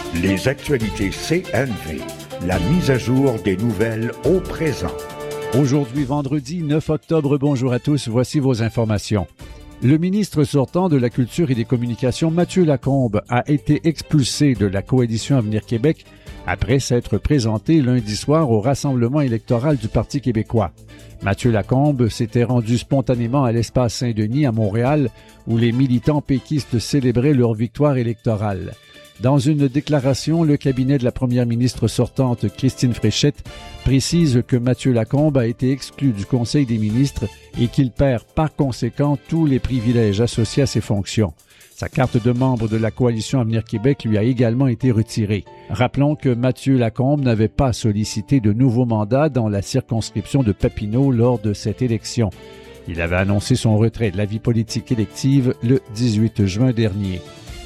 Les actualités CNV, la mise à jour des nouvelles au présent. Aujourd'hui, vendredi 9 octobre, bonjour à tous, voici vos informations. Le ministre sortant de la Culture et des Communications, Mathieu Lacombe, a été expulsé de la coalition Avenir Québec après s'être présenté lundi soir au rassemblement électoral du Parti québécois. Mathieu Lacombe s'était rendu spontanément à l'espace Saint-Denis à Montréal, où les militants péquistes célébraient leur victoire électorale. Dans une déclaration, le cabinet de la première ministre sortante, Christine Fréchette, précise que Mathieu Lacombe a été exclu du Conseil des ministres et qu'il perd par conséquent tous les privilèges associés à ses fonctions. Sa carte de membre de la coalition Avenir Québec lui a également été retirée. Rappelons que Mathieu Lacombe n'avait pas sollicité de nouveau mandat dans la circonscription de Papineau lors de cette élection. Il avait annoncé son retrait de la vie politique élective le 18 juin dernier.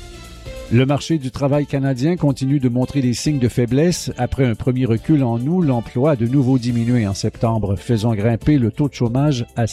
Le marché du travail canadien continue de montrer des signes de faiblesse. Après un premier recul en août, l'emploi a de nouveau diminué en septembre, faisant grimper le taux de chômage à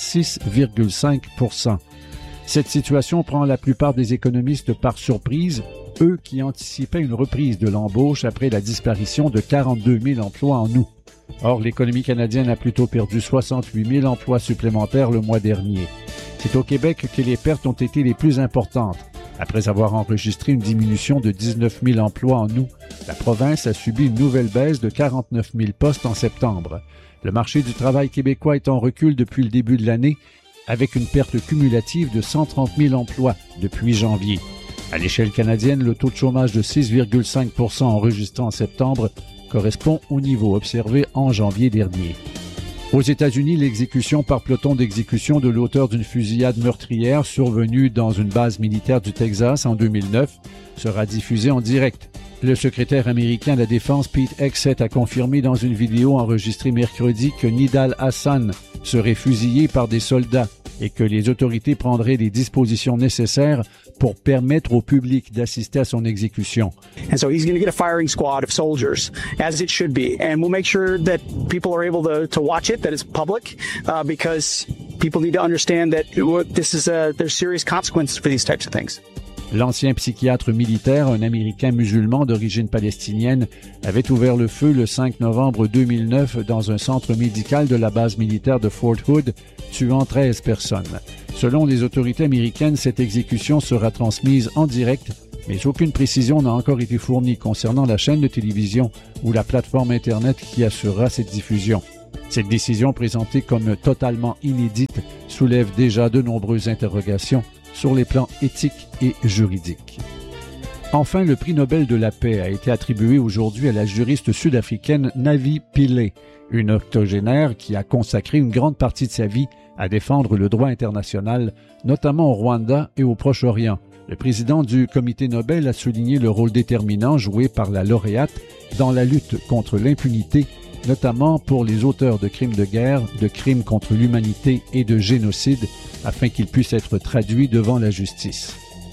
6,5 %. Cette situation prend la plupart des économistes par surprise, eux qui anticipaient une reprise de l'embauche après la disparition de 42 000 emplois en août. Or, l'économie canadienne a plutôt perdu 68 000 emplois supplémentaires le mois dernier. C'est au Québec que les pertes ont été les plus importantes. Après avoir enregistré une diminution de 19 000 emplois en août, la province a subi une nouvelle baisse de 49 000 postes en septembre. Le marché du travail québécois est en recul depuis le début de l'année, avec une perte cumulative de 130 000 emplois depuis janvier. À l'échelle canadienne, le taux de chômage de 6,5 % enregistré en septembre correspond au niveau observé en janvier dernier. Aux États-Unis, l'exécution par peloton d'exécution de l'auteur d'une fusillade meurtrière survenue dans une base militaire du Texas en 2009 sera diffusée en direct. Le secrétaire américain de la Défense, Pete Hegseth, a confirmé dans une vidéo enregistrée mercredi que Nidal Hassan serait fusillé par des soldats et que les autorités prendraient les dispositions nécessaires pour permettre au public d'assister à son exécution. And so he's going to get a firing squad of soldiers, as it should be. And we'll make sure that people are able to watch it, that it's public, because people need to understand that this is there's serious consequences for these types of things. L'ancien psychiatre militaire, un Américain musulman d'origine palestinienne, avait ouvert le feu le 5 novembre 2009 dans un centre médical de la base militaire de Fort Hood, tuant 13 personnes. Selon les autorités américaines, cette exécution sera transmise en direct, mais aucune précision n'a encore été fournie concernant la chaîne de télévision ou la plateforme Internet qui assurera cette diffusion. Cette décision, présentée comme totalement inédite, soulève déjà de nombreuses interrogations sur les plans éthiques et juridiques. Enfin, le prix Nobel de la paix a été attribué aujourd'hui à la juriste sud-africaine Navi Pillay, une octogénaire qui a consacré une grande partie de sa vie à défendre le droit international, notamment au Rwanda et au Proche-Orient. Le président du Comité Nobel a souligné le rôle déterminant joué par la lauréate dans la lutte contre l'impunité, notamment pour les auteurs de crimes de guerre, de crimes contre l'humanité et de génocide, afin qu'ils puissent être traduits devant la justice.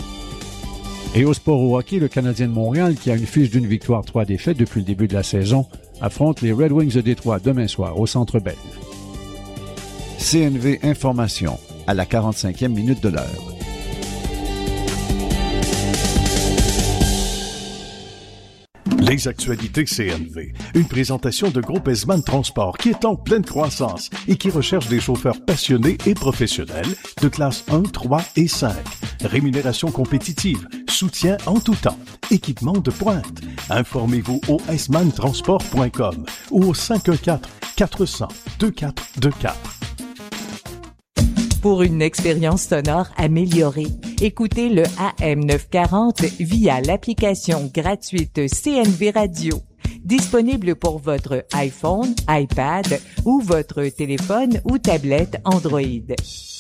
Et au sport au hockey, le Canadien de Montréal, qui a une fiche d'une victoire 3 défaites depuis le début de la saison, affronte les Red Wings de Détroit demain soir au Centre Bell. CNV Information, à la 45e minute de l'heure. Les actualités CNV, une présentation de Groupe Esman Transport qui est en pleine croissance et qui recherche des chauffeurs passionnés et professionnels de classe 1, 3 et 5. Rémunération compétitive, soutien en tout temps, équipement de pointe. Informez-vous au esmantransport.com ou au 514-400-2424. Pour une expérience sonore améliorée, écoutez le AM940 via l'application gratuite CNV Radio, disponible pour votre iPhone, iPad ou votre téléphone ou tablette Android.